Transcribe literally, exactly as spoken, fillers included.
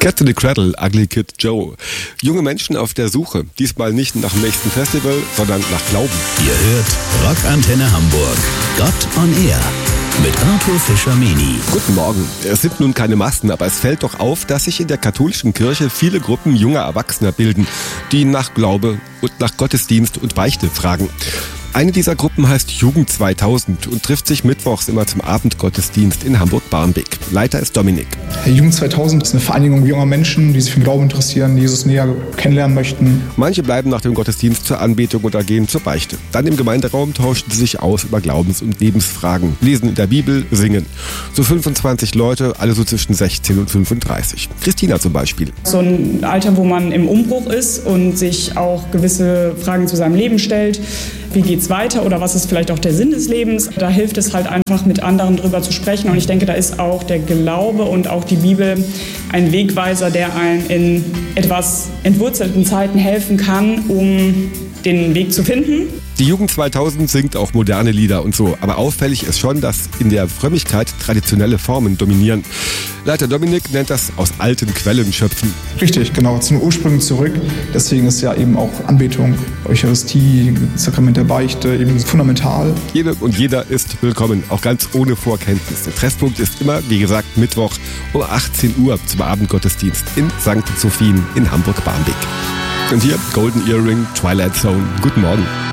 Cat to the Cradle, Ugly Kid Joe. Junge Menschen auf der Suche. Diesmal nicht nach dem nächsten Festival, sondern nach Glauben. Ihr hört Rockantenne Hamburg. Gott on Air. Mit Arthur Fischer-Meni. Guten Morgen. Es sind nun keine Massen, aber es fällt doch auf, dass sich in der katholischen Kirche viele Gruppen junger Erwachsener bilden, die nach Glaube und nach Gottesdienst und Beichte fragen. Eine dieser Gruppen heißt Jugend zweitausend und trifft sich mittwochs immer zum Abendgottesdienst in Hamburg-Barmbek. Leiter ist Dominik. Jugend zweitausend ist eine Vereinigung junger Menschen, die sich für den Glauben interessieren, Jesus näher kennenlernen möchten. Manche bleiben nach dem Gottesdienst zur Anbetung oder gehen zur Beichte. Dann im Gemeinderaum tauschen sie sich aus über Glaubens- und Lebensfragen, lesen in der Bibel, singen. So fünfundzwanzig Leute, alle so zwischen sechzehn und fünfunddreißig. Christina zum Beispiel. So ein Alter, wo man im Umbruch ist und sich auch gewisse Fragen zu seinem Leben stellt. Wie geht's weiter oder was ist vielleicht auch der Sinn des Lebens? Da hilft es halt einfach, mit anderen drüber zu sprechen. Und ich denke, da ist auch der Glaube und auch die Bibel ein Wegweiser, der einem in etwas entwurzelten Zeiten helfen kann, um den Weg zu finden. Die Jugend zweitausend singt auch moderne Lieder und so, aber auffällig ist schon, dass in der Frömmigkeit traditionelle Formen dominieren. Leiter Dominik nennt das aus alten Quellen schöpfen. Richtig, genau, zu den Ursprüngen zurück. Deswegen ist ja eben auch Anbetung, Eucharistie, Sakrament der Beichte eben fundamental. Jede und jeder ist willkommen, auch ganz ohne Vorkenntnis. Der Treffpunkt ist immer, wie gesagt, Mittwoch um achtzehn Uhr zum Abendgottesdienst in Sankt Sophien in Hamburg-Barmbek. Und hier Golden Earring, Twilight Zone. Guten Morgen.